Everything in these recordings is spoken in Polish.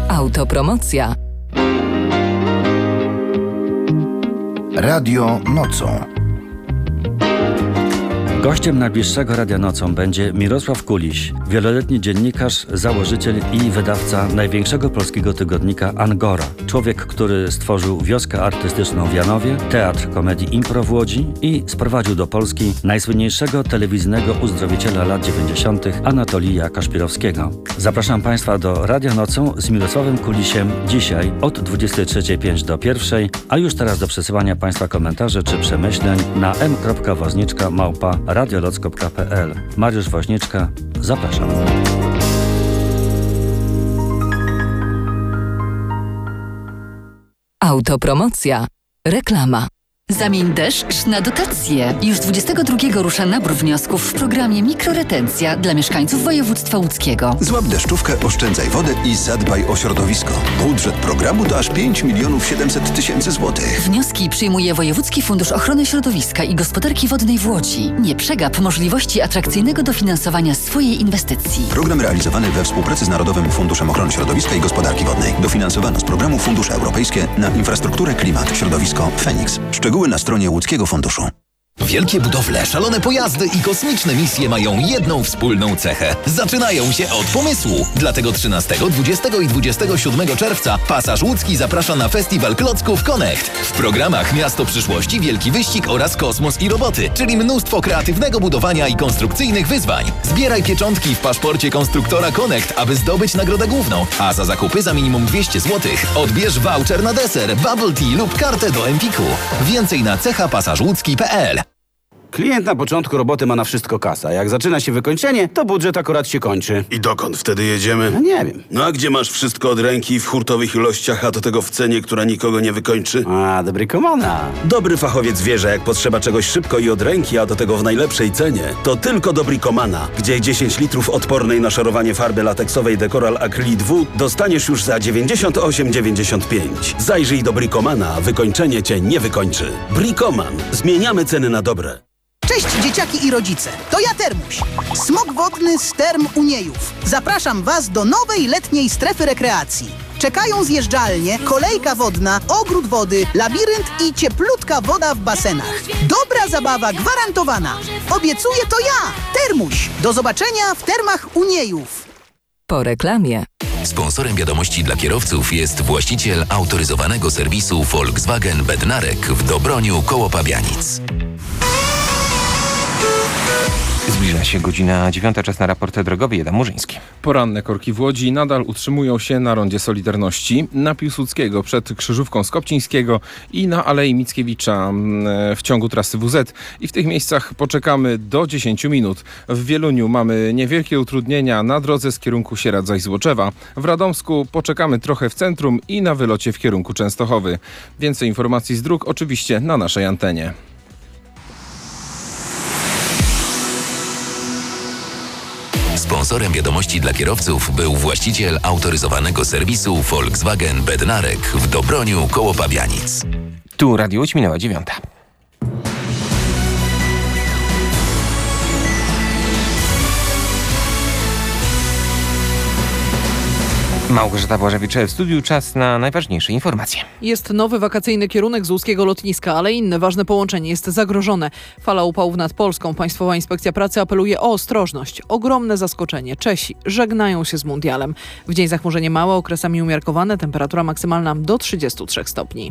Autopromocja. Radio nocą. Gościem najbliższego Radia Nocą będzie Mirosław Kuliś, wieloletni dziennikarz, założyciel i wydawca największego polskiego tygodnika Angora. Człowiek, który stworzył wioskę artystyczną w Janowie, teatr komedii Impro w Łodzi i sprowadził do Polski najsłynniejszego telewizyjnego uzdrowiciela lat 90. Anatolija Kaszpirowskiego. Zapraszam Państwa do Radia Nocą z Mirosławem Kulisiem dzisiaj od 23:05 do 1:00, a już teraz do przesyłania Państwa komentarzy czy przemyśleń na m.woźniczka@radioloc.pl. Mariusz Woźniczka, zapraszam. Autopromocja. Reklama. Zamień deszcz na dotacje. Już 22 rusza nabór wniosków w programie Mikroretencja dla mieszkańców województwa łódzkiego. Złap deszczówkę, oszczędzaj wodę i zadbaj o środowisko. Budżet programu to aż 5 700 000 złotych. Wnioski przyjmuje Wojewódzki Fundusz Ochrony Środowiska i Gospodarki Wodnej w Łodzi. Nie przegap możliwości atrakcyjnego dofinansowania swojej inwestycji. Program realizowany we współpracy z Narodowym Funduszem Ochrony Środowiska i Gospodarki Wodnej. Dofinansowano z programu Fundusze Europejskie na infrastrukturę, klimat, środowisko, Feniks. Szczegóły na stronie Łódzkiego Funduszu. Wielkie budowle, szalone pojazdy i kosmiczne misje mają jedną wspólną cechę. Zaczynają się od pomysłu. Dlatego 13, 20 i 27 czerwca Pasaż Łódzki zaprasza na festiwal klocków Connect. W programach Miasto Przyszłości, Wielki Wyścig oraz Kosmos i Roboty, czyli mnóstwo kreatywnego budowania i konstrukcyjnych wyzwań. Zbieraj pieczątki w paszporcie konstruktora Connect, aby zdobyć nagrodę główną, a za zakupy za minimum 200 zł odbierz voucher na deser, bubble tea lub kartę do Empiku. Więcej na cechapasażłódzki.pl. Klient na początku roboty ma na wszystko kasa. Jak zaczyna się wykończenie, to budżet akurat się kończy. I dokąd wtedy jedziemy? No nie wiem. No a gdzie masz wszystko od ręki w hurtowych ilościach, a do tego w cenie, która nikogo nie wykończy? A, dobry komana. Dobry fachowiec wie, że jak potrzeba czegoś szybko i od ręki, a do tego w najlepszej cenie, to tylko Dobricomana, gdzie 10 litrów odpornej na szorowanie farby lateksowej Decoral Acrylic W dostaniesz już za 98,95. Zajrzyj do Bricomana, wykończenie cię nie wykończy. Bricoman. Zmieniamy ceny na dobre. Cześć dzieciaki i rodzice, to ja Termuś, smok wodny z Term Uniejów. Zapraszam Was do nowej letniej strefy rekreacji. Czekają zjeżdżalnie, kolejka wodna, ogród wody, labirynt i cieplutka woda w basenach. Dobra zabawa gwarantowana. Obiecuję to ja, Termuś. Do zobaczenia w Termach Uniejów. Po reklamie. Sponsorem wiadomości dla kierowców jest właściciel autoryzowanego serwisu Volkswagen Bednarek w Dobroniu koło Pabianic. Zbliża się godzina 9, czas na raport drogowy. Adam Murzyński. Poranne korki w Łodzi nadal utrzymują się na rondzie Solidarności, na Piłsudskiego przed Krzyżówką Skopcińskiego i na Alei Mickiewicza w ciągu trasy WZ. I w tych miejscach poczekamy do 10 minut. W Wieluniu mamy niewielkie utrudnienia na drodze z kierunku Sieradza-Złoczewa. W Radomsku poczekamy trochę w centrum i na wylocie w kierunku Częstochowy. Więcej informacji z dróg oczywiście na naszej antenie. Sponsorem wiadomości dla kierowców był właściciel autoryzowanego serwisu Volkswagen Bednarek w Dobroniu koło Pabianic. Tu Radio Łódź, minęła 9. Małgorzata Błażewicz w studiu. Czas na najważniejsze informacje. Jest nowy wakacyjny kierunek z łódzkiego lotniska, ale inne ważne połączenie jest zagrożone. Fala upałów nad Polską. Państwowa Inspekcja Pracy apeluje o ostrożność. Ogromne zaskoczenie. Czesi żegnają się z mundialem. W dzień zachmurzenie małe, okresami umiarkowane. Temperatura maksymalna do 33 stopni.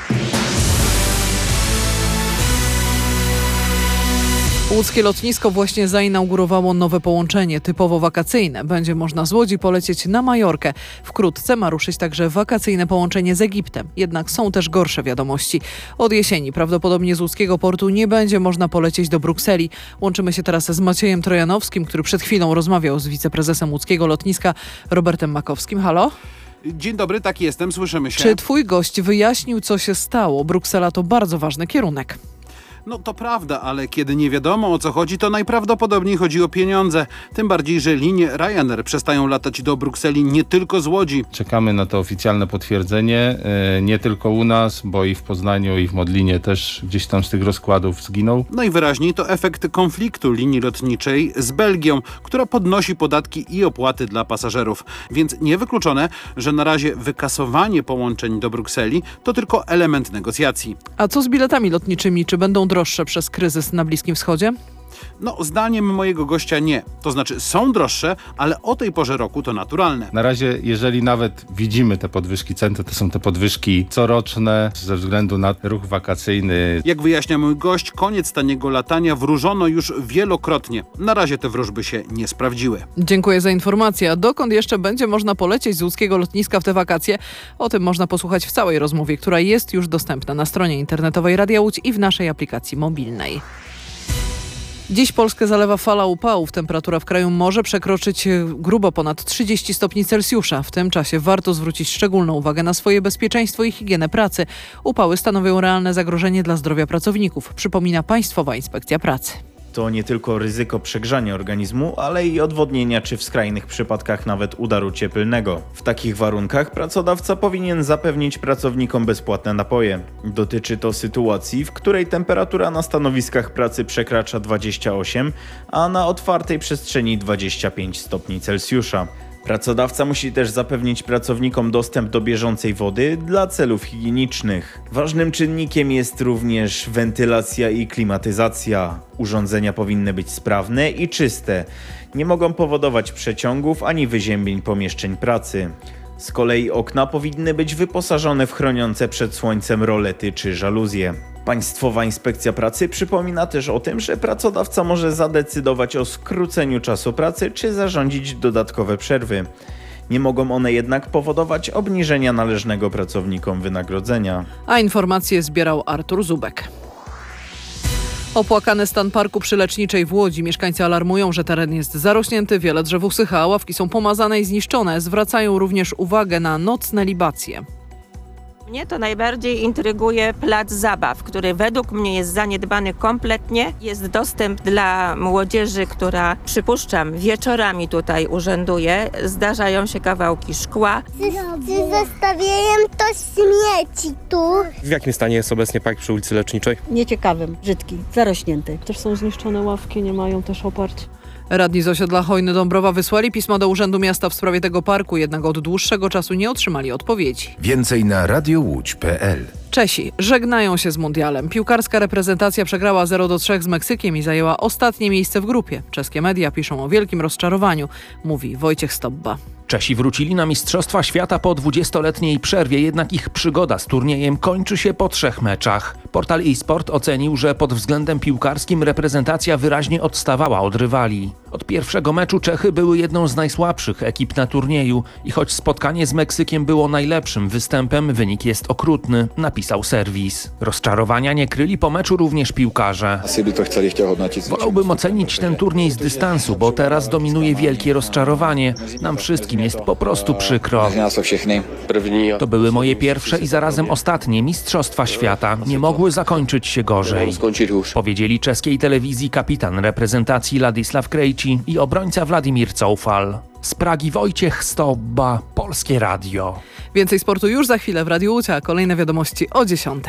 Łódzkie lotnisko właśnie zainaugurowało nowe połączenie typowo wakacyjne. Będzie można z Łodzi polecieć na Majorkę. Wkrótce ma ruszyć także wakacyjne połączenie z Egiptem. Jednak są też gorsze wiadomości. Od jesieni prawdopodobnie z łódzkiego portu nie będzie można polecieć do Brukseli. Łączymy się teraz z Maciejem Trojanowskim, który przed chwilą rozmawiał z wiceprezesem łódzkiego lotniska Robertem Makowskim. Halo? Dzień dobry, tak jestem, słyszymy się. Czy twój gość wyjaśnił, co się stało? Bruksela to bardzo ważny kierunek. No to prawda, ale kiedy nie wiadomo o co chodzi, to najprawdopodobniej chodzi o pieniądze. Tym bardziej, że linie Ryanair przestają latać do Brukseli nie tylko z Łodzi. Czekamy na to oficjalne potwierdzenie, nie tylko u nas, bo i w Poznaniu, i w Modlinie też gdzieś tam z tych rozkładów zginął. Najwyraźniej to efekt konfliktu linii lotniczej z Belgią, która podnosi podatki i opłaty dla pasażerów. Więc niewykluczone, że na razie wykasowanie połączeń do Brukseli to tylko element negocjacji. A co z biletami lotniczymi? Czy będą droższe przez kryzys na Bliskim Wschodzie? No, zdaniem mojego gościa nie. To znaczy są droższe, ale o tej porze roku to naturalne. Na razie, jeżeli nawet widzimy te podwyżki cen, to są te podwyżki coroczne ze względu na ruch wakacyjny. Jak wyjaśnia mój gość, koniec taniego latania wróżono już wielokrotnie. Na razie te wróżby się nie sprawdziły. Dziękuję za informację. A dokąd jeszcze będzie można polecieć z łódzkiego lotniska w te wakacje? O tym można posłuchać w całej rozmowie, która jest już dostępna na stronie internetowej Radia Łódź i w naszej aplikacji mobilnej. Dziś Polskę zalewa fala upałów. Temperatura w kraju może przekroczyć grubo ponad 30 stopni Celsjusza. W tym czasie warto zwrócić szczególną uwagę na swoje bezpieczeństwo i higienę pracy. Upały stanowią realne zagrożenie dla zdrowia pracowników, przypomina Państwowa Inspekcja Pracy. To nie tylko ryzyko przegrzania organizmu, ale i odwodnienia czy w skrajnych przypadkach nawet udaru cieplnego. W takich warunkach pracodawca powinien zapewnić pracownikom bezpłatne napoje. Dotyczy to sytuacji, w której temperatura na stanowiskach pracy przekracza 28, a na otwartej przestrzeni 25 stopni Celsjusza. Pracodawca musi też zapewnić pracownikom dostęp do bieżącej wody dla celów higienicznych. Ważnym czynnikiem jest również wentylacja i klimatyzacja. Urządzenia powinny być sprawne i czyste. Nie mogą powodować przeciągów ani wyziębień pomieszczeń pracy. Z kolei okna powinny być wyposażone w chroniące przed słońcem rolety czy żaluzje. Państwowa Inspekcja Pracy przypomina też o tym, że pracodawca może zadecydować o skróceniu czasu pracy czy zarządzić dodatkowe przerwy. Nie mogą one jednak powodować obniżenia należnego pracownikom wynagrodzenia. A informacje zbierał Artur Zubek. Opłakany stan parku przy Leczniczej w Łodzi. Mieszkańcy alarmują, że teren jest zarośnięty, wiele drzew usycha, a ławki są pomazane i zniszczone. Zwracają również uwagę na nocne libacje. Mnie to najbardziej intryguje plac zabaw, który według mnie jest zaniedbany kompletnie. Jest dostęp dla młodzieży, która, przypuszczam, wieczorami tutaj urzęduje. Zdarzają się kawałki szkła. Zostawiają to śmieci tu. W jakim stanie jest obecnie park przy ulicy Leczniczej? Nieciekawym, brzydki, zarośnięty. Też są zniszczone ławki, nie mają też oparć. Radni z osiedla Hojny Dąbrowa wysłali pismo do Urzędu Miasta w sprawie tego parku, jednak od dłuższego czasu nie otrzymali odpowiedzi. Więcej na radiołódź.pl. Czesi żegnają się z mundialem. Piłkarska reprezentacja przegrała 0-3 z Meksykiem i zajęła ostatnie miejsce w grupie. Czeskie media piszą o wielkim rozczarowaniu, mówi Wojciech Stobba. Czesi wrócili na Mistrzostwa Świata po 20-letniej przerwie, jednak ich przygoda z turniejem kończy się po 3 meczach. Portal eSport ocenił, że pod względem piłkarskim reprezentacja wyraźnie odstawała od rywali. Od pierwszego meczu Czechy były jedną z najsłabszych ekip na turnieju i choć spotkanie z Meksykiem było najlepszym występem, wynik jest okrutny, napisał serwis. Rozczarowania nie kryli po meczu również piłkarze. Wolałbym ocenić ten turniej z dystansu, bo teraz dominuje wielkie rozczarowanie. Nam wszystkim jest po prostu przykro. To były moje pierwsze i zarazem ostatnie Mistrzostwa Świata. Nie mogły zakończyć się gorzej. Powiedzieli czeskiej telewizji kapitan reprezentacji Ladisław Krejci i obrońca Władimir Coufal. Z Pragi Wojciech Stobba, Polskie Radio. Więcej sportu już za chwilę w Radiu Łódź, a kolejne wiadomości o 10:00.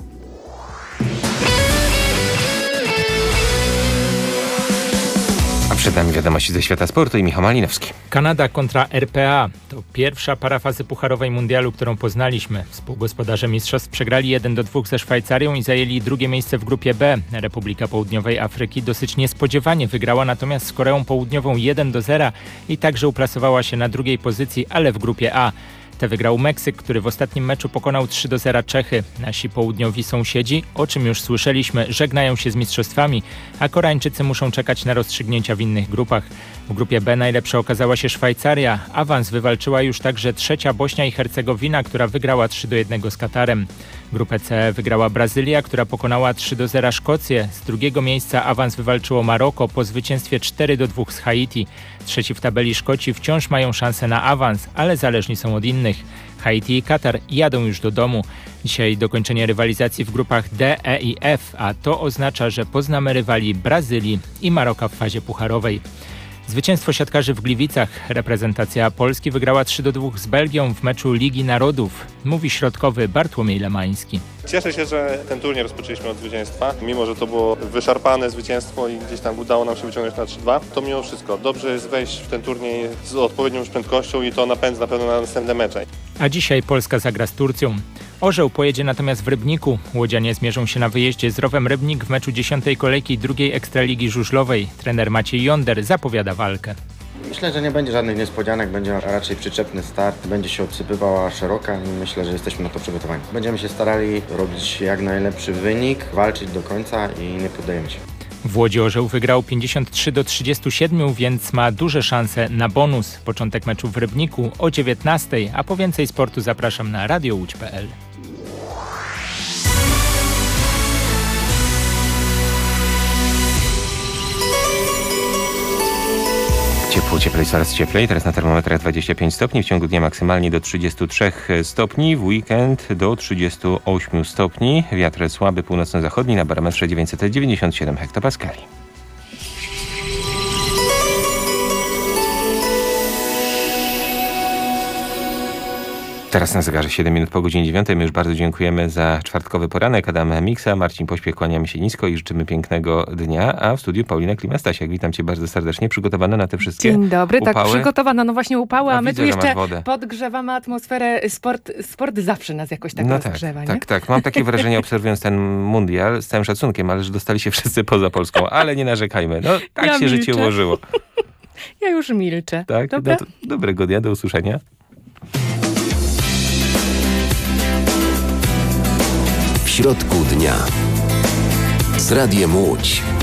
A przed nami wiadomości ze świata sportu i Michał Malinowski. Kanada kontra RPA to pierwsza para fazy pucharowej mundialu, którą poznaliśmy. Współgospodarze mistrzostw przegrali 1-2 ze Szwajcarią i zajęli drugie miejsce w grupie B. Republika Południowej Afryki dosyć niespodziewanie wygrała natomiast z Koreą Południową 1-0 i także uplasowała się na drugiej pozycji, ale w grupie A. Tę wygrał Meksyk, który w ostatnim meczu pokonał 3-0 Czechy. Nasi południowi sąsiedzi, o czym już słyszeliśmy, żegnają się z mistrzostwami, a Koreańczycy muszą czekać na rozstrzygnięcia w innych grupach. W grupie B najlepsza okazała się Szwajcaria. Awans wywalczyła już także trzecia Bośnia i Hercegowina, która wygrała 3-1 z Katarem. Grupę C wygrała Brazylia, która pokonała 3-0 Szkocję. Z drugiego miejsca awans wywalczyło Maroko po zwycięstwie 4-2 z Haiti. Trzeci w tabeli Szkoci wciąż mają szansę na awans, ale zależni są od innych. Haiti i Katar jadą już do domu. Dzisiaj dokończenie rywalizacji w grupach D, E i F, a to oznacza, że poznamy rywali Brazylii i Maroka w fazie pucharowej. Zwycięstwo siatkarzy w Gliwicach. Reprezentacja Polski wygrała 3-2 z Belgią w meczu Ligi Narodów. Mówi środkowy Bartłomiej Lemański. Cieszę się, że ten turniej rozpoczęliśmy od zwycięstwa. Mimo że to było wyszarpane zwycięstwo i gdzieś tam udało nam się wyciągnąć na 3-2, to mimo wszystko dobrze jest wejść w ten turniej z odpowiednią już prędkością i to napędza na pewno na następne mecze. A dzisiaj Polska zagra z Turcją. Orzeł pojedzie natomiast w Rybniku. Łodzianie zmierzą się na wyjeździe z Rowem Rybnik w meczu 10. kolejki drugiej Ekstraligi Żużlowej. Trener Maciej Jonder zapowiada walkę. Myślę, że nie będzie żadnych niespodzianek, będzie raczej przyczepny start, będzie się odsypywała szeroka i myślę, że jesteśmy na to przygotowani. Będziemy się starali robić jak najlepszy wynik, walczyć do końca i nie poddajemy się. W Łodzi Orzeł wygrał 53-37, więc ma duże szanse na bonus. Początek meczu w Rybniku o 19:00, a po więcej sportu zapraszam na radiołódź.pl. Cieplej, coraz cieplej. Teraz na termometrach 25 stopni. W ciągu dnia maksymalnie do 33 stopni. W weekend do 38 stopni. Wiatr słaby północno-zachodni na barometrze 997 hektopaskali. Teraz na zegarze 7 minut po godzinie 9. My już bardzo dziękujemy za czwartkowy poranek. Adam Miksa, Marcin Pośpiech, kłaniamy się nisko i życzymy pięknego dnia. A w studiu Paulina Klima-Stasiak. Witam cię bardzo serdecznie. Przygotowana na te wszystkie Dzień dobry, upały? Tak, przygotowana. No właśnie upały, a my widzę, tu jeszcze podgrzewamy atmosferę. Sport zawsze nas jakoś tak rozgrzewa, nie? Tak. Mam takie wrażenie, obserwując ten mundial, z całym szacunkiem, ale że dostali się wszyscy poza Polską. Ale nie narzekajmy. No tak ja się milczę. życie ułożyło. Ja już milczę. Tak? Dobra? No dobrego dnia, do usłyszenia. W środku dnia z Radiem Łódź.